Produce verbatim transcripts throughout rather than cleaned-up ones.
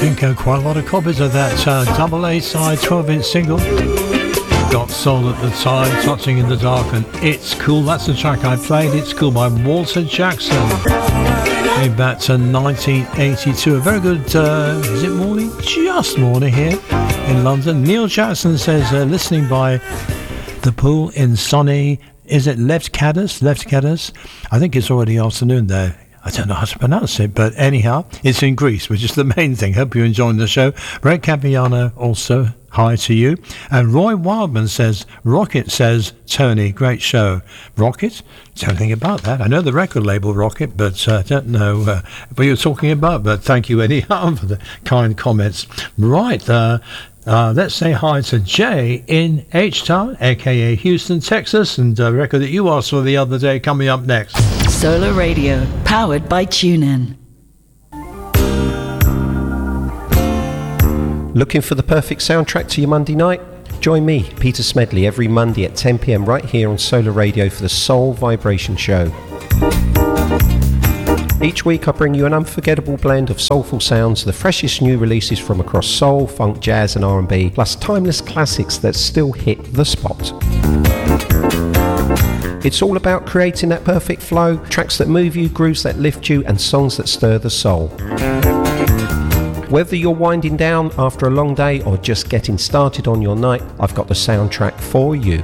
think uh, quite a lot of copies of that uh, double A side twelve inch single got sold at the time, Touching in the Dark, and It's Cool. That's the track I played. It's Cool by Walter Jackson. Made back to nineteen eighty-two. A very good, uh, is it morning? Just morning here in London. Neil Jackson says, uh, listening by the pool in sunny, is it Left Cadiz? Left Cadiz? I think it's already afternoon there. I don't know how to pronounce it, but anyhow, it's in Greece, which is the main thing. Hope you're enjoying the show. Brett Campiano also, hi to you. And Roy Wildman says, Rocket says, Tony, great show. Rocket? Don't think about that. I know the record label Rocket, but I uh, don't know uh, what you're talking about. But thank you anyhow for the kind comments. Right, uh, Uh, let's say hi to Jay in H-Town, aka Houston, Texas, and a record that you asked for the other day coming up next. Solar Radio, powered by TuneIn. Looking for the perfect soundtrack to your Monday night? Join me, Peter Smedley, every Monday at ten p.m. right here on Solar Radio for the Soul Vibration Show. Each week I bring you an unforgettable blend of soulful sounds, the freshest new releases from across soul, funk, jazz and R and B, plus timeless classics that still hit the spot. It's all about creating that perfect flow, tracks that move you, grooves that lift you, and songs that stir the soul. Whether you're winding down after a long day or just getting started on your night, I've got the soundtrack for you.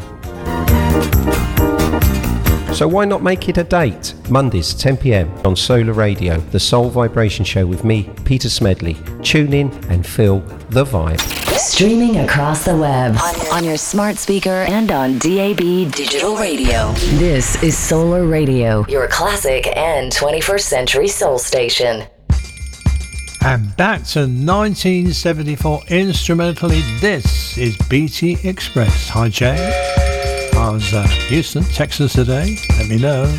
So why not make it a date? Mondays, ten p.m. on Solar Radio, the Soul Vibration Show with me, Peter Smedley. Tune in and feel the vibe. Streaming across the web, on, on your smart speaker and on D A B digital radio. This is Solar Radio, your classic and twenty-first century soul station. And back to nineteen seventy-four instrumentally, this is B T Express. Hi Jay. I was uh, Houston, Texas today. Let me know.